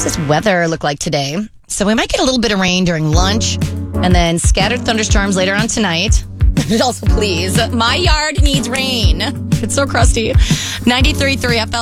does this weather look like today? So we might get a little bit of rain during lunch and then scattered thunderstorms later on tonight. Also, please, my yard needs rain. It's so crusty. 93.3 FL.